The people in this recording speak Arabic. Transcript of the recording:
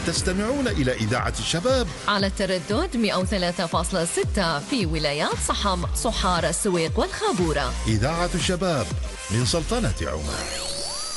تستمعون إلى إذاعة الشباب على التردد 103.6 في ولايات صحم، صحار، السويق والخابورة. إذاعة الشباب من سلطنة عمان.